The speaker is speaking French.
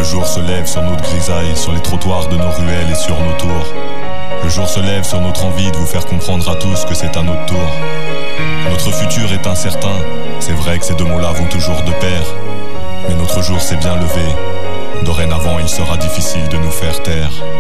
jour se lève sur notre grisaille, sur les trottoirs de nos ruelles et sur nos tours. Le jour se lève sur notre envie de vous faire comprendre à tous que c'est à notre tour. Notre futur est incertain, c'est vrai que ces deux mots-là vont toujours de pair. Mais notre jour s'est bien levé, dorénavant il sera difficile de nous faire taire.